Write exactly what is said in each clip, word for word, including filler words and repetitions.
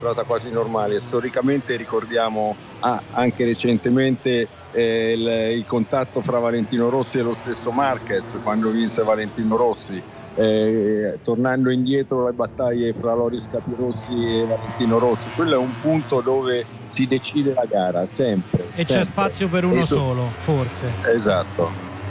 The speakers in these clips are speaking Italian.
sembrata quasi normale. Storicamente ricordiamo ah, anche recentemente eh, il, il contatto fra Valentino Rossi e lo stesso Marquez quando vinse Valentino Rossi. Eh, tornando indietro le battaglie fra Loris Capirossi e Valentino Rossi, quello è un punto dove si decide la gara sempre e sempre. C'è spazio per uno tu... solo, forse. Esatto.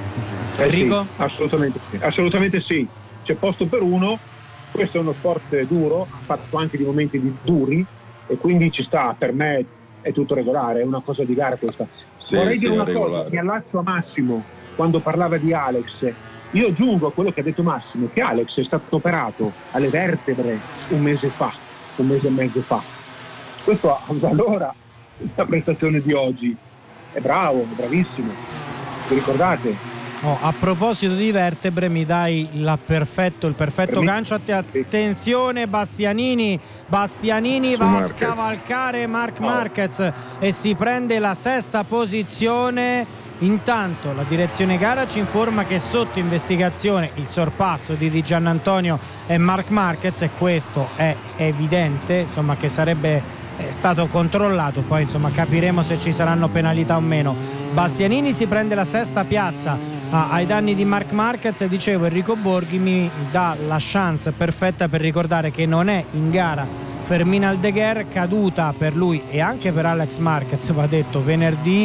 Enrico? Eh sì, assolutamente sì, assolutamente sì, c'è posto per uno. Questo è uno sport duro, ha fatto anche di momenti di duri e quindi ci sta, per me è tutto regolare, è una cosa di gara questa. Sì, Vorrei sì, dire una regolare. cosa, mi allaccio a Massimo quando parlava di Alex. Io aggiungo a quello che ha detto Massimo che Alex è stato operato alle vertebre un mese fa, un mese e mezzo fa. Questo allora la prestazione di oggi è bravo, è bravissimo. Vi ricordate? Oh, a proposito di vertebre, mi dai la perfetto, il perfetto gancio. Attenzione, Bastianini Bastianini va a scavalcare Marc Marquez e si prende la sesta posizione. Intanto la direzione gara ci informa che è sotto investigazione il sorpasso di Di Giannantonio e Marc Marquez, e questo è evidente, insomma, che sarebbe stato controllato, poi insomma capiremo se ci saranno penalità o meno. Bastianini si prende la sesta piazza ah, ai danni di Marc Marquez, e dicevo Enrico Borghi mi dà la chance perfetta per ricordare che non è in gara Fermín Aldeguer, caduta per lui e anche per Alex Marquez, va detto, venerdì,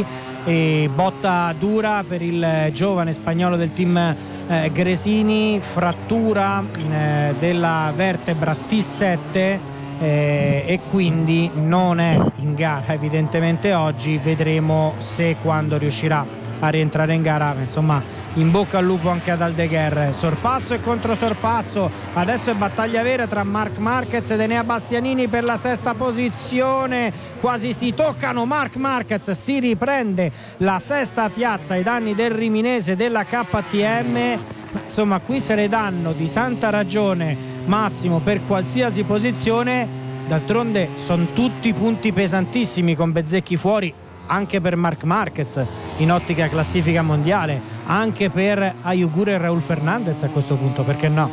e botta dura per il giovane spagnolo del team eh, Gresini, frattura eh, della vertebra T sette eh, e quindi non è in gara evidentemente oggi. Vedremo se quando riuscirà a rientrare in gara. Insomma, in bocca al lupo anche ad Aldeguer. Sorpasso e controsorpasso, adesso è battaglia vera tra Marc Marquez ed Enea Bastianini per la sesta posizione, quasi si toccano. Marc Marquez si riprende la sesta piazza ai danni del riminese della K T M. Insomma, qui se ne danno di santa ragione, Massimo, per qualsiasi posizione. D'altronde sono tutti punti pesantissimi con Bezzecchi fuori, anche per Marc Marquez in ottica classifica mondiale, anche per Ayugur e Raúl Fernández a questo punto, perché no?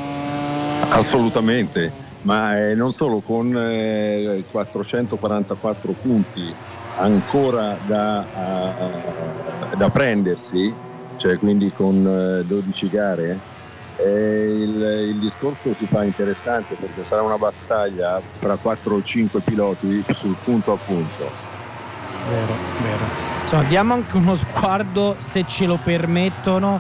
Assolutamente, ma eh, non solo, con eh, quattrocentoquarantaquattro punti ancora da, uh, da prendersi, cioè quindi con uh, dodici gare, eh, il, il discorso si fa interessante, perché sarà una battaglia fra quattro o cinque piloti sul punto a punto. Vero, vero. Insomma, diamo anche uno sguardo, se ce lo permettono,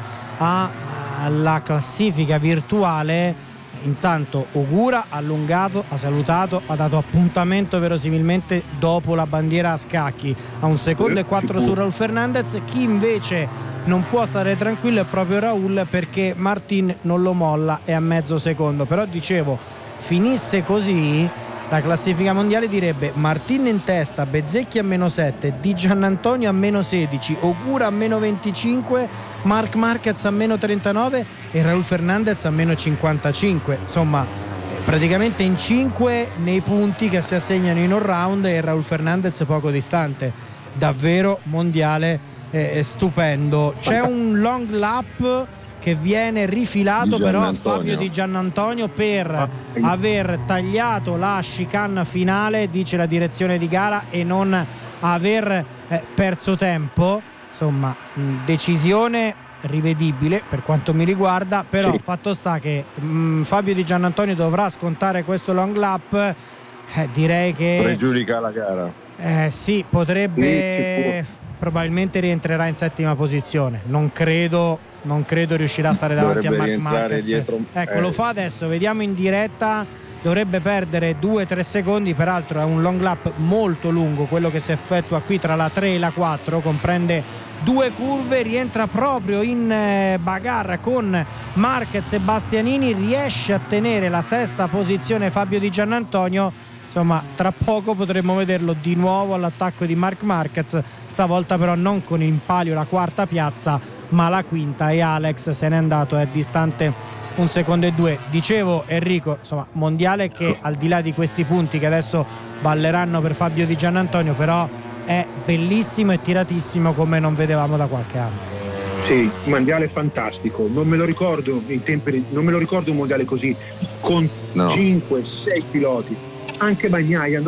alla classifica virtuale. Intanto Ogura ha allungato, ha salutato, ha dato appuntamento verosimilmente dopo la bandiera a scacchi a un secondo e quattro su Raúl Fernández. Chi invece non può stare tranquillo è proprio Raúl, perché Martin non lo molla, è a mezzo secondo. Però dicevo, finisse così la classifica mondiale direbbe Martin in testa, Bezzecchi a meno sette, Di Giannantonio a meno sedici, Ogura a meno venticinque, Marc Marquez a meno trentanove e Raúl Fernández a meno cinquantacinque. Insomma, praticamente in cinque nei punti che si assegnano in all round, e Raúl Fernández poco distante. Davvero mondiale eh, stupendo. C'è un long lap che viene rifilato però a Fabio Di Giannantonio per aver tagliato la chicane finale, dice la direzione di gara, e non aver eh, perso tempo. Insomma, mh, decisione rivedibile per quanto mi riguarda, però sì. Fatto sta che mh, Fabio Di Giannantonio dovrà scontare questo long lap. Eh, direi che pregiudica la gara. Eh sì, potrebbe, sì, probabilmente rientrerà in settima posizione. Non credo non credo riuscirà a stare davanti a Marc Marquez dietro. Ecco, eh. lo fa adesso, vediamo in diretta. Dovrebbe perdere due tre secondi, peraltro è un long lap molto lungo quello che si effettua qui tra la tre e la quattro, comprende due curve, rientra proprio in bagarre con Marquez e Bastianini, riesce a tenere la sesta posizione Fabio Di Giannantonio. Insomma, tra poco potremmo vederlo di nuovo all'attacco di Marc Marquez, stavolta però non con in palio la quarta piazza ma la quinta, e Alex se n'è andato, è distante un secondo e due. Dicevo, Enrico, insomma, mondiale che al di là di questi punti che adesso balleranno per Fabio Di Giannantonio, però è bellissimo e tiratissimo come non vedevamo da qualche anno. Sì, mondiale fantastico, non me lo ricordo in tempi, non me lo ricordo un mondiale così con no. cinque sei piloti, anche Bagnaia